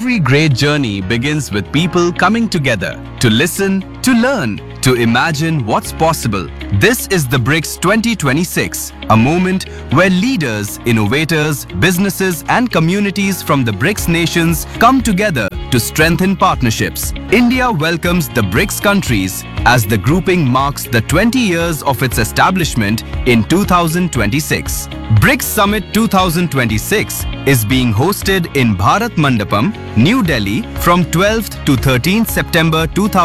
Every great journey begins with people coming together to listen, to learn, to imagine what's possible. This is the BRICS 2026, a moment where leaders, innovators, businesses and communities from the BRICS nations come together to strengthen partnerships. India welcomes the BRICS countries as the grouping marks the 20 years of its establishment in 2026. BRICS Summit 2026 is being hosted in Bharat Mandapam, New Delhi from 12th to 13th September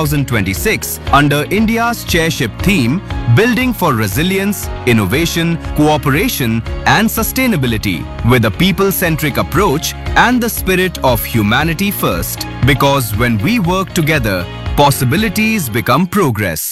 2026 under India's chairship theme Building for Resilience, Innovation, Cooperation and Sustainability with a people-centric approach and the spirit of humanity first. Because when we work together, possibilities become progress.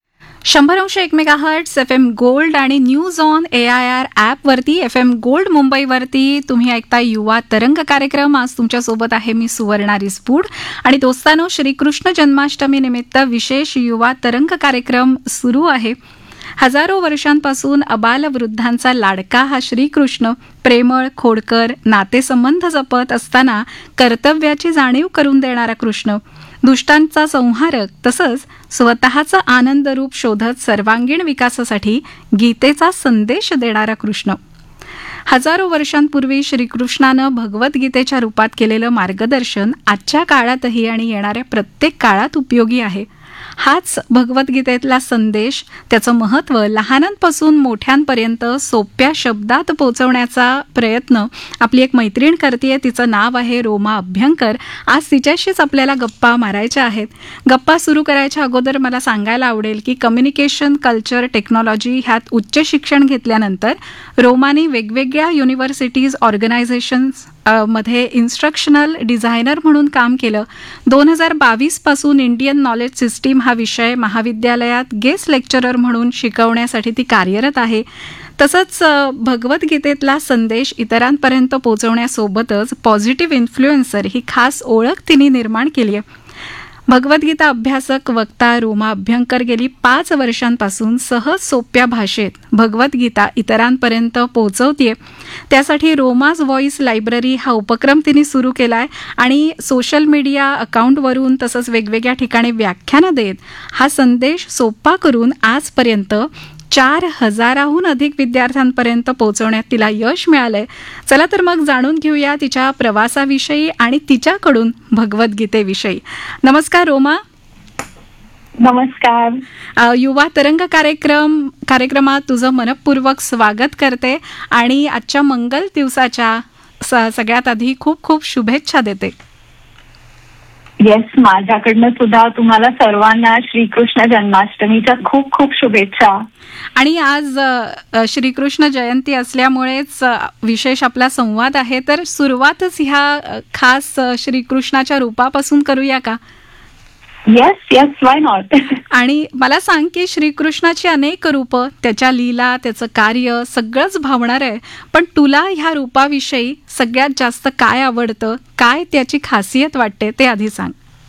100.1 megahertz FM gold आणि news on AIR ॲपवरती FM gold मुंबईवरती तुम्ही ऐकताय युवा तरंग कार्यक्रम. आज तुमच्यासोबत आहे मी सुवर्णा रिसपूड. आणि दोस्तानो, श्रीकृष्ण जन्माष्टमी निमित्त विशेष युवा तरंग कार्यक्रम सुरू आहे. हजारो वर्षांपासून अबालवृद्धांचा लाडका हा श्रीकृष्ण प्रेमळ, खोडकर, नातेसंबंध जपत असताना कर्तव्याची जाणीव करून देणारा कृष्ण, दुष्टांचा संहारक तसंच स्वतःचा आनंदरूप शोधत सर्वांगीण विकासासाठी गीतेचा संदेश देणारा कृष्ण. हजारो वर्षांपूर्वी श्रीकृष्णानं भगवद्गीतेच्या रूपात केलेलं मार्गदर्शन आजच्या काळातही आणि येणाऱ्या प्रत्येक काळात उपयोगी आहे. हाच भगवद्गीतेतला संदेश, त्याचं महत्त्व लहानांपासून मोठ्यांपर्यंत सोप्या शब्दात पोहोचवण्याचा प्रयत्न आपली एक मैत्रीण करतेय. तिचं नाव आहे रोमा अभ्यंकर. आज तिच्याशीच आपल्याला गप्पा मारायच्या आहेत. गप्पा सुरू करायच्या अगोदर मला सांगायला आवडेल की कम्युनिकेशन, कल्चर, टेक्नॉलॉजी ह्यात उच्च शिक्षण घेतल्यानंतर रोमाने वेगवेगळ्या युनिव्हर्सिटीज, ऑर्गनायझेशन्स मध्ये इन्स्ट्रक्शनल डिझायनर म्हणून काम केलं. 2022 पासून इंडियन नॉलेज सिस्टीम हा विषय महाविद्यालयात गेस्ट लेक्चरर म्हणून शिकवण्यासाठी ती कार्यरत आहे. तसंच भगवद्गीतेतला संदेश इतरांपर्यंत पोहोचवण्यासोबतच पॉझिटिव्ह इन्फ्लुएन्सर ही खास ओळख तिने निर्माण केली आहे. भगवद्गीता अभ्यासक, वक्ता रोमा अभ्यंकर गेली 5 वर्षांपासून सहज सोप्या भाषेत भगवद्गीता इतरांपर्यंत पोहोचवतेय. त्यासाठी रोमाज व्हॉइस लायब्ररी हा उपक्रम तिने सुरू केलाय आणि सोशल मीडिया अकाउंटवरून तसंच वेगवेगळ्या ठिकाणी व्याख्यानं देत हा संदेश सोपा करून आजपर्यंत 4,000हून अधिक विद्यार्थ्यांपर्यंत पोहोचवण्यात तिला यश मिळालंय. चला तर मग जाणून घेऊया तिच्या प्रवासाविषयी आणि तिच्याकडून भगवद्गीतेविषयी. नमस्कार रोमा. नमस्कार. युवा तरंग कार्यक्रमात तुझं मनपूर्वक स्वागत करते आणि आजच्या मंगल दिवसाच्या सगळ्यात आधी खूप खूप शुभेच्छा देते. येस, माझ्याकडनं सुद्धा तुम्हाला सर्वांना श्रीकृष्ण जन्माष्टमीच्या खूप खूप शुभेच्छा. आणि आज श्रीकृष्ण जयंती असल्यामुळेच विशेष आपला संवाद आहे. तर सुरुवातच ह्या खास श्रीकृष्णाच्या रूपापासून करूया का? Yes, why not. आणि मला सांग की श्रीकृष्णाची अनेक रूपं, त्याच्या लीला, त्याचं कार्य सगळंच भावणार आहे. पण तुला ह्या रूपाविषयी सगळ्यात जास्त काय आवडतं, काय त्याची खासियत वाटते ते आधी सांग.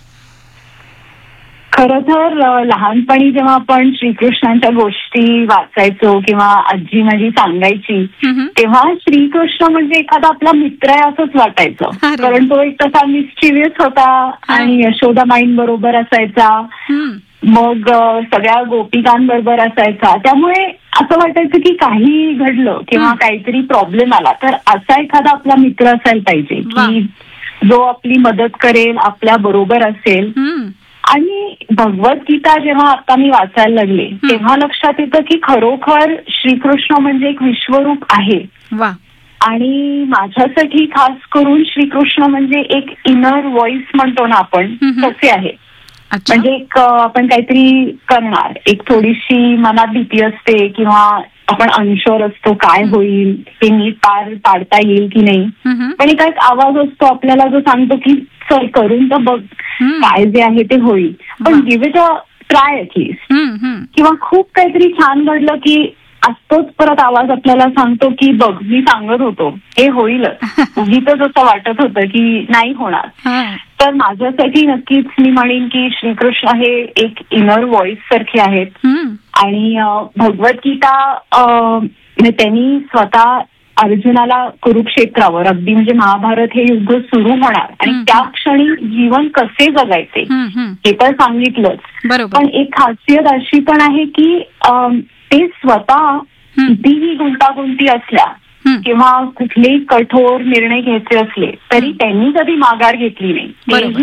खरं तर लहानपणी जेव्हा आपण श्रीकृष्णांच्या गोष्टी वाचायचो किंवा आजी माझी सांगायची, तेव्हा श्रीकृष्ण म्हणजे एखादा आपला मित्र आहे असंच वाटायचं. कारण तो एक तसा मिस्चिव्हियस होता आणि यशोदामाईन बरोबर असायचा, मग सगळ्या गोपिकांबरोबर असायचा. त्यामुळे असं वाटायचं की काही घडलं किंवा काहीतरी प्रॉब्लेम आला तर असा एखादा आपला मित्र असायला पाहिजे की जो आपली मदत करेल, आपल्या बरोबर असेल. आणि भगवद्गीता जेव्हा आता मी वाचायला लागले तेव्हा लक्षात येतं की खरोखर श्रीकृष्ण म्हणजे एक विश्वरूप आहे. आणि माझ्यासाठी खास करून श्रीकृष्ण म्हणजे एक इनर व्हॉइस म्हणतो ना आपण, तसे आहे. म्हणजे एक आपण काहीतरी करणार, एक थोडीशी मनात भीती असते किंवा आपण अनशोर असतो काय होईल, ते नीट पार पाडता येईल की नाही. पण एक आवाज असतो आपल्याला जो सांगतो की चल करून तर बघ, काय जे आहे ते होईल, पण give it a try at least. किंवा खूप काहीतरी छान घडलं की असतोच परत आवाज आपल्याला सांगतो की बघ मी सांगत होतो हे होईलच, उगीच असं वाटत होतं की नाही होणार. तर माझ्यासाठी नक्कीच मी म्हणेन की श्रीकृष्ण हे एक इनर व्हॉइस सारखे आहेत. आणि भगवद्गीता त्यांनी स्वतः अर्जुनाला कुरुक्षेत्रावर अगदी म्हणजे महाभारत हे युद्ध सुरू होणार आणि त्या क्षणी जीवन कसे जगायचे हे तर सांगितलंच. पण एक खासियत अशी पण आहे की ते स्वतः कितीही गुंतागुंती असल्या किंवा कुठलेही कठोर निर्णय घ्यायचे असले तरी त्यांनी कधी माघार घेतली नाही.